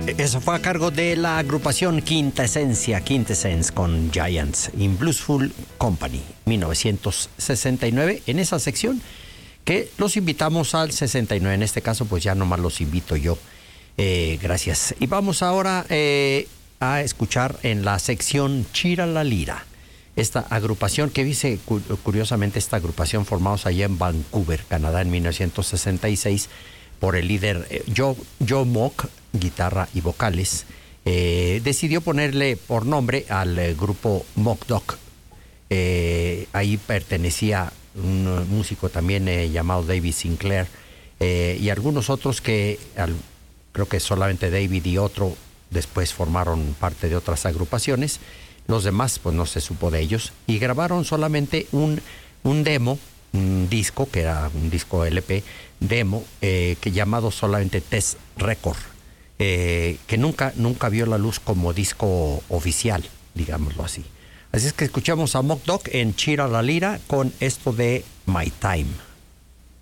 Eso fue a cargo de la agrupación Quintessence con Giants in Bluesful Company, 1969. En esa sección que los invitamos al 69. En este caso, pues ya nomás los invito yo. Gracias. Y vamos ahora a escuchar en la sección Chira la Lira. Esta agrupación que dice, curiosamente, esta agrupación formados allá en Vancouver, Canadá, en 1966, por el líder Joe Mock, guitarra y vocales, decidió ponerle por nombre al grupo Mock Duck. Ahí pertenecía un músico también llamado David Sinclair, y algunos otros que creo que solamente David y otro después formaron parte de otras agrupaciones. Los demás pues no se supo de ellos, y grabaron solamente un demo, un disco, que era un disco LP demo, que llamado solamente Test Record, que nunca vio la luz como disco oficial, digámoslo así. Así es que escuchamos a Mock Duck en Chira la Lira con esto de My Time.